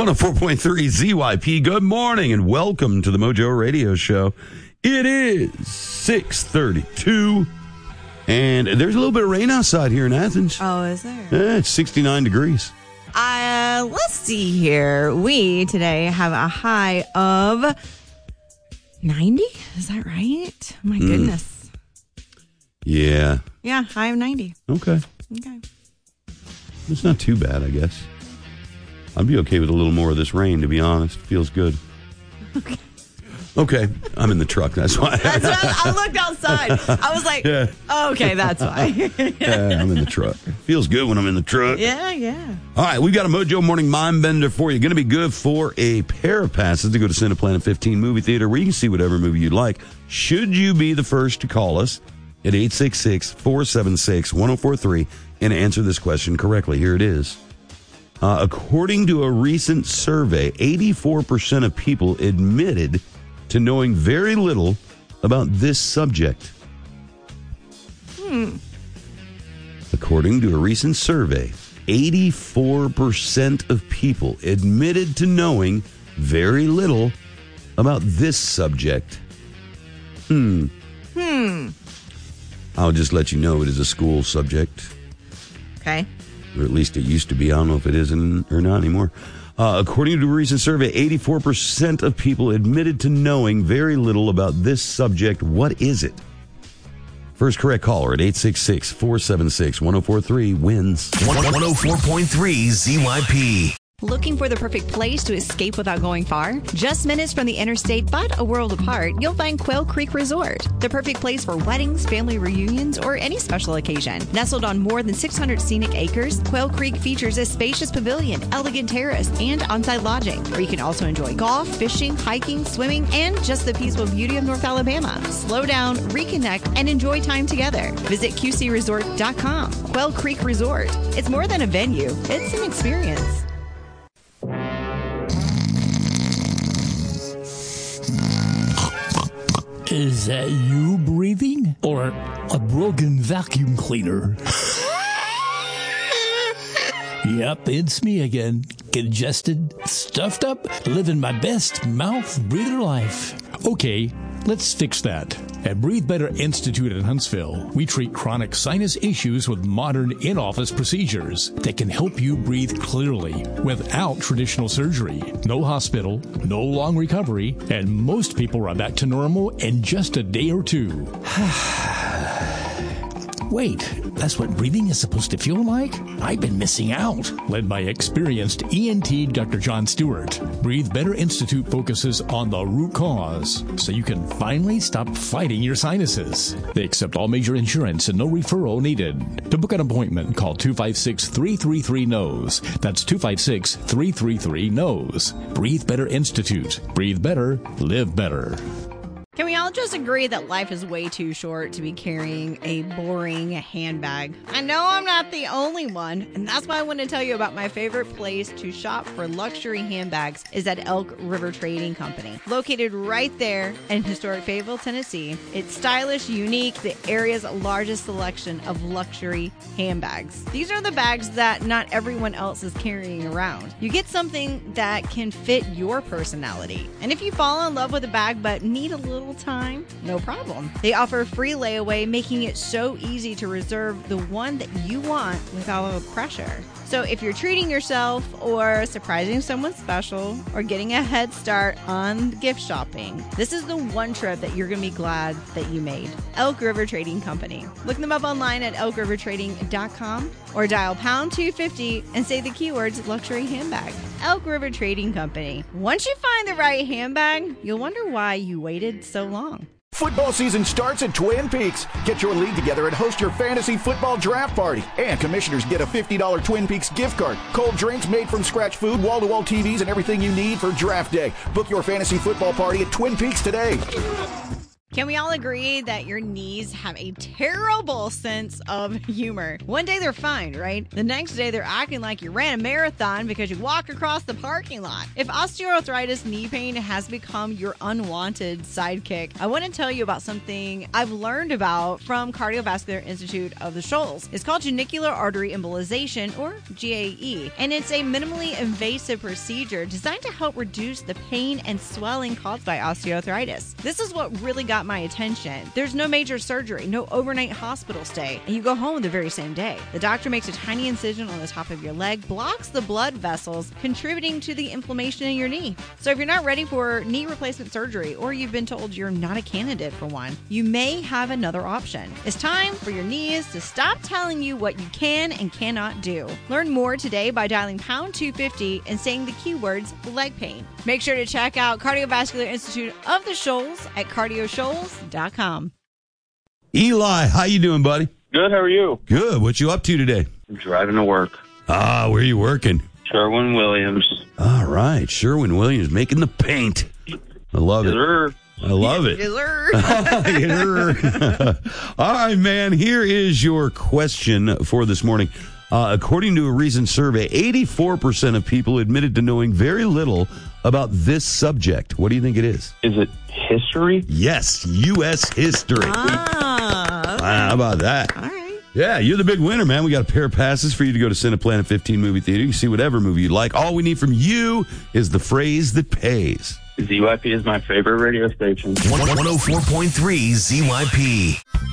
104.3 ZYP. Good morning and welcome to the Mojo Radio Show. It is 6:32 and there's a little bit of rain outside here in Athens. Oh, is there? Yeah, it's 69 degrees. Let's see here. We today have a high of 90. Is that right? My goodness. Yeah. Yeah, high of 90. Okay. Okay. It's not too bad, I guess. I'd be okay with a little more of this rain, to be honest. Feels good. Okay. I'm in the truck. That's why. I looked outside. I was like, Yeah. okay, that's why. Yeah, I'm in the truck. Feels good when I'm in the truck. Yeah. All right, we've got a Mojo Morning Mind Bender for you. Going to be good for a pair of passes to go to Cineplanet 15 movie theater where you can see whatever movie you'd like. Should you be the first to call us at 866-476-1043 and answer this question correctly? Here it is. According to a recent survey, 84% of people admitted to knowing very little about this subject. According to a recent survey, 84% of people admitted to knowing very little about this subject. I'll just let you know it is a school subject. Okay. Or at least it used to be. I don't know if it is or not anymore. According to a recent survey, 84% of people admitted to knowing very little about this subject. What is it? First correct caller at 866-476-1043 wins. 104.3 ZYP. Looking for the perfect place to escape without going far? Just minutes from the interstate, but a world apart, you'll find Quail Creek Resort. The perfect place for weddings, family reunions, or any special occasion. Nestled on more than 600 scenic acres, Quail Creek features a spacious pavilion, elegant terrace, and on-site lodging, where you can also enjoy golf, fishing, hiking, swimming, and just the peaceful beauty of North Alabama. Slow down, reconnect, and enjoy time together. Visit QCResort.com. Quail Creek Resort. It's more than a venue. It's an experience. Is that you breathing? Or a broken vacuum cleaner? Yep, it's me again. Congested, stuffed up, living my best mouth breather life. Okay, let's fix that. At Breathe Better Institute in Huntsville, we treat chronic sinus issues with modern in-office procedures that can help you breathe clearly without traditional surgery. No hospital, no long recovery, and most people are back to normal in just a day or two. Wait, that's what breathing is supposed to feel like? I've been missing out. Led by experienced ENT Dr. John Stewart, Breathe Better Institute focuses on the root cause so you can finally stop fighting your sinuses. They accept all major insurance and no referral needed. To book an appointment, call 256-333-NOSE. That's 256-333-NOSE. Breathe Better Institute. Breathe better, live better. Can we all just agree that life is way too short to be carrying a boring handbag? I know I'm not the only one, and that's why I want to tell you about my favorite place to shop for luxury handbags is at Elk River Trading Company. Located right there in historic Fayetteville, Tennessee, it's stylish, unique, the area's largest selection of luxury handbags. These are the bags that not everyone else is carrying around. You get something that can fit your personality. And if you fall in love with a bag but need a little time, no problem. They offer free layaway, making it so easy to reserve the one that you want without pressure. So if you're treating yourself or surprising someone special or getting a head start on gift shopping, this is the one trip that you're going to be glad that you made. Elk River Trading Company. Look them up online at elkrivertrading.com or dial pound 250 and say the keywords luxury handbag. Elk River Trading Company. Once you find the right handbag, you'll wonder why you waited so long. Football season starts at Twin Peaks. Get your league together and host your fantasy football draft party. And commissioners get a $50 Twin Peaks gift card. Cold drinks, made from scratch food, wall-to-wall TVs, and everything you need for draft day. Book your fantasy football party at Twin Peaks today. Can we all agree that your knees have a terrible sense of humor? One day they're fine, right? The next day they're acting like you ran a marathon because you walked across the parking lot. If osteoarthritis knee pain has become your unwanted sidekick, I want to tell you about something I've learned about from Cardiovascular Institute of the Shoals. It's called genicular artery embolization, or GAE, and it's a minimally invasive procedure designed to help reduce the pain and swelling caused by osteoarthritis. This is what really got my attention. There's no major surgery, no overnight hospital stay, and you go home the very same day. The doctor makes a tiny incision on the top of your leg, blocks the blood vessels, contributing to the inflammation in your knee. So if you're not ready for knee replacement surgery, or you've been told you're not a candidate for one, you may have another option. It's time for your knees to stop telling you what you can and cannot do. Learn more today by dialing pound 250 and saying the keywords leg pain. Make sure to check out Cardiovascular Institute of the Shoals at cardioshoals.com. Eli, how you doing, buddy? Good, how are you? Good. What you up to today? I'm driving to work. Ah, where you working? Sherwin-Williams. All right, Sherwin-Williams making the paint. I love it. I love it. All right, man, here is your question for this morning. According to a recent survey, 84% of people admitted to knowing very little about this subject. What do you think it is? Is it history? Yes, U.S. history. How about that? All right. Yeah, you're the big winner, man. We got a pair of passes for you to go to Cine Planet 15 movie theater. You can see whatever movie you like. All we need from you is the phrase that pays. ZYP is my favorite radio station. 104.3 ZYP.